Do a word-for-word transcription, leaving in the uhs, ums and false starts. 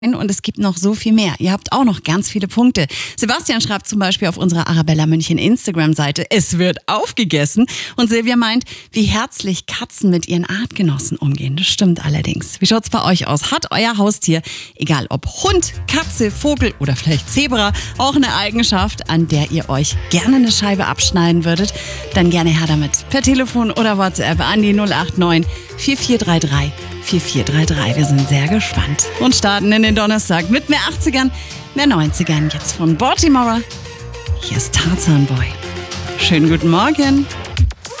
Und es gibt noch so viel mehr. Ihr habt auch noch ganz viele Punkte. Sebastian schreibt zum Beispiel auf unserer Arabella München Instagram-Seite, es wird aufgegessen. Und Silvia meint, wie herzlich Katzen mit ihren Artgenossen umgehen. Das stimmt allerdings. Wie schaut's bei euch aus? Hat euer Haustier, egal ob Hund, Katze, Vogel oder vielleicht Zebra, auch eine Eigenschaft, an der ihr euch gerne eine Scheibe abschneiden würdet? Dann gerne her damit. Per Telefon oder WhatsApp an die null acht neun vier vier drei drei vier vier drei drei. Wir sind sehr gespannt und starten in den Donnerstag mit mehr achtzigern, mehr neunzigern. Jetzt von Baltimore. Hier ist Tarzan Boy. Schönen guten Morgen.